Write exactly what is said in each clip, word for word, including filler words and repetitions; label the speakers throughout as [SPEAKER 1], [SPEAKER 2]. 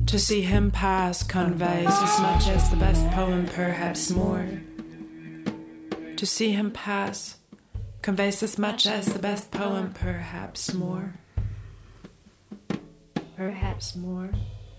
[SPEAKER 1] To see him pass conveys as much as the best poem, perhaps more. To see him pass conveys as much as the best poem, perhaps more. Perhaps more.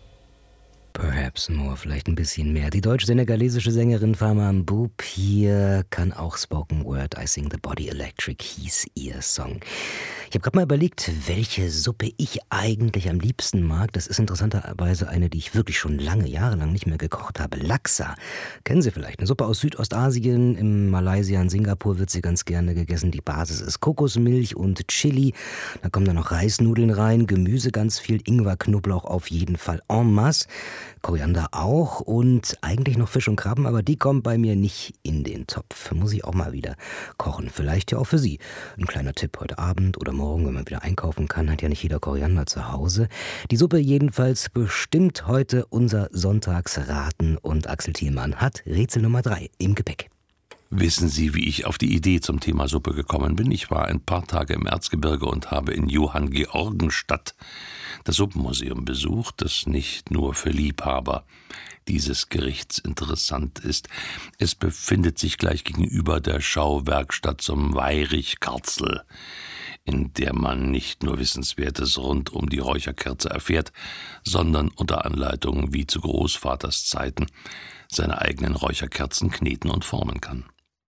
[SPEAKER 2] Perhaps more, vielleicht ein bisschen mehr. Die deutsch-senegalesische Sängerin Fama Mboup hier kann auch Spoken Word. I Sing the Body Electric hieß ihr Song. Ich habe gerade mal überlegt, welche Suppe ich eigentlich am liebsten mag. Das ist interessanterweise eine, die ich wirklich schon lange, jahrelang nicht mehr gekocht habe. Laksa. Kennen Sie vielleicht? Eine Suppe aus Südostasien. In Malaysia, in Singapur wird sie ganz gerne gegessen. Die Basis ist Kokosmilch und Chili. Da kommen dann noch Reisnudeln rein, Gemüse ganz viel, Ingwer, Knoblauch auf jeden Fall en masse. Koriander auch und eigentlich noch Fisch und Krabben, aber die kommen bei mir nicht in den Topf. Muss ich auch mal wieder kochen. Vielleicht ja auch für Sie. Ein kleiner Tipp heute Abend oder morgen, wenn man wieder einkaufen kann, hat ja nicht jeder Koriander zu Hause. Die Suppe jedenfalls bestimmt heute unser Sonntagsraten und Axel Thielmann hat Rätsel Nummer drei im Gepäck.
[SPEAKER 3] Wissen Sie, wie ich auf die Idee zum Thema Suppe gekommen bin? Ich war ein paar Tage im Erzgebirge und habe in Johanngeorgenstadt das Suppenmuseum besucht, das nicht nur für Liebhaber dieses Gerichts interessant ist. Es befindet sich gleich gegenüber der Schauwerkstatt zum Weirich-Karzel, in der man nicht nur Wissenswertes rund um die Räucherkerze erfährt, sondern unter Anleitung wie zu Großvaters Zeiten seine eigenen Räucherkerzen kneten und formen kann.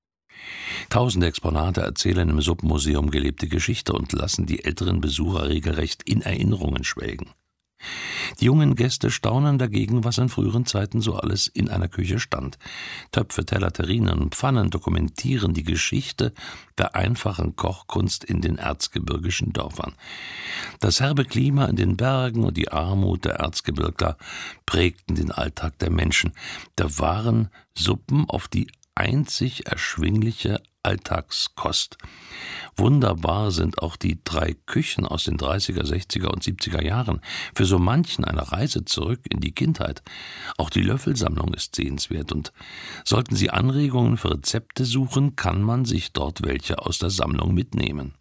[SPEAKER 3] Tausende Exponate erzählen im Suppenmuseum gelebte Geschichte und lassen die älteren Besucher regelrecht in Erinnerungen schwelgen. Die jungen Gäste staunen dagegen, was in früheren Zeiten so alles in einer Küche stand. Töpfe, Teller, Terrinen und Pfannen dokumentieren die Geschichte der einfachen Kochkunst in den erzgebirgischen Dörfern. Das herbe Klima in den Bergen und die Armut der Erzgebirgler prägten den Alltag der Menschen. Da waren Suppen auf die einzig erschwingliche Alltagskost. Wunderbar sind auch die drei Küchen aus den dreißiger, sechziger und siebziger Jahren. Für so manchen eine Reise zurück in die Kindheit. Auch die Löffelsammlung ist sehenswert und sollten Sie Anregungen für Rezepte suchen, kann man sich dort welche aus der Sammlung mitnehmen.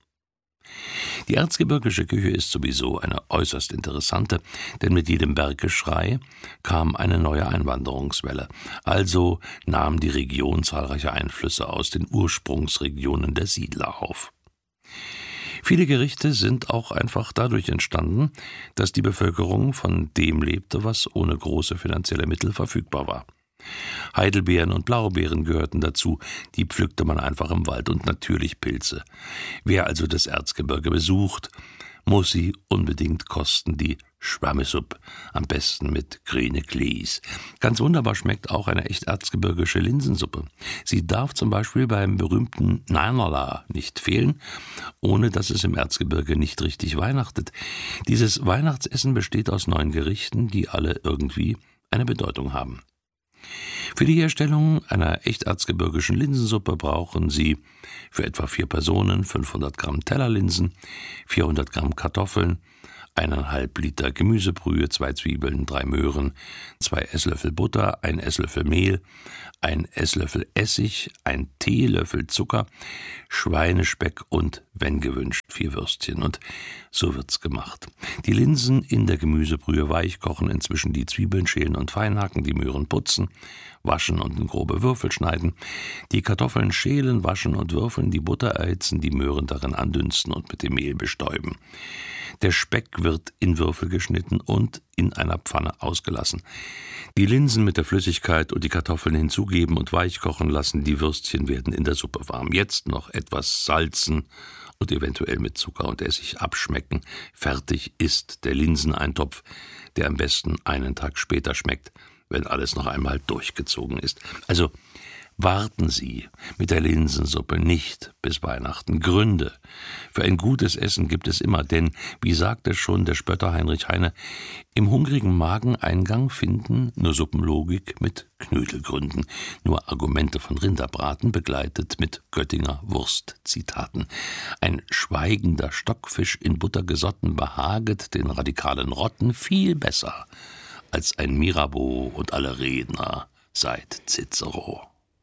[SPEAKER 3] Die erzgebirgische Küche ist sowieso eine äußerst interessante, denn mit jedem Berggeschrei kam eine neue Einwanderungswelle. Also nahm die Region zahlreiche Einflüsse aus den Ursprungsregionen der Siedler auf. Viele Gerichte sind auch einfach dadurch entstanden, dass die Bevölkerung von dem lebte, was ohne große finanzielle Mittel verfügbar war. Heidelbeeren und Blaubeeren gehörten dazu, die pflückte man einfach im Wald und natürlich Pilze. Wer also das Erzgebirge besucht, muss sie unbedingt kosten, die Schwammesupp, am besten mit grüne Glis. Ganz wunderbar schmeckt auch eine echt erzgebirgische Linsensuppe. Sie darf zum Beispiel beim berühmten Neinerla nicht fehlen, ohne dass es im Erzgebirge nicht richtig weihnachtet. Dieses Weihnachtsessen besteht aus neun Gerichten, die alle irgendwie eine Bedeutung haben. Für die Herstellung einer echt erzgebirgischen Linsensuppe brauchen Sie für etwa vier Personen fünfhundert Gramm Tellerlinsen, vierhundert Gramm Kartoffeln, eineinhalb Liter Gemüsebrühe, zwei Zwiebeln, drei Möhren, zwei Esslöffel Butter, ein Esslöffel Mehl, ein Esslöffel Essig, ein Teelöffel Zucker, Schweinespeck und, wenn gewünscht, vier Würstchen. Und so wird's gemacht. Die Linsen in der Gemüsebrühe weich kochen, inzwischen die Zwiebeln schälen und feinhacken, die Möhren putzen, waschen und in grobe Würfel schneiden, die Kartoffeln schälen, waschen und würfeln, die Butter erhitzen, die Möhren darin andünsten und mit dem Mehl bestäuben. Der Speck wird in Würfel geschnitten und in einer Pfanne ausgelassen. Die Linsen mit der Flüssigkeit und die Kartoffeln hinzugeben und weich kochen lassen. Die Würstchen werden in der Suppe warm. Jetzt noch etwas salzen und eventuell mit Zucker und Essig abschmecken. Fertig ist der Linseneintopf, der am besten einen Tag später schmeckt, wenn alles noch einmal durchgezogen ist. Also warten Sie mit der Linsensuppe nicht bis Weihnachten. Gründe für ein gutes Essen gibt es immer, denn, wie sagte schon der Spötter Heinrich Heine, im hungrigen Magen Eingang finden nur Suppenlogik mit Knödelgründen, nur Argumente von Rinderbraten begleitet mit Göttinger Wurstzitaten. Ein schweigender Stockfisch in Butter gesotten behaget den radikalen Rotten viel besser als ein Mirabeau und alle Redner seit Cicero.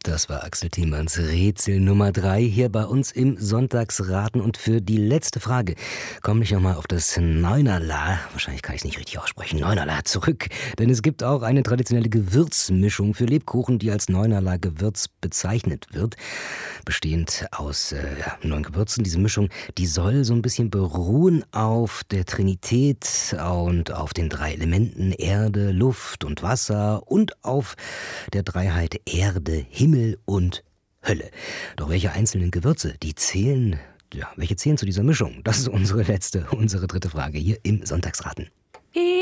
[SPEAKER 2] Das war Axel Thiemanns Rätsel Nummer drei hier bei uns im Sonntagsraten. Und für die letzte Frage komme ich nochmal auf das Neunerla, wahrscheinlich kann ich es nicht richtig aussprechen, Neunerla zurück. Denn es gibt auch eine traditionelle Gewürzmischung für Lebkuchen, die als Neunerla Gewürz bezeichnet wird. Bestehend aus äh, ja, neun Gewürzen. Diese Mischung, die soll so ein bisschen beruhen auf der Trinität und auf den drei Elementen Erde, Luft und Wasser und auf der Dreiheit Erde, Himmel und Hölle. Doch welche einzelnen Gewürze, die zählen, ja, welche zählen zu dieser Mischung? Das ist unsere letzte, unsere dritte Frage hier im Sonntagsraten.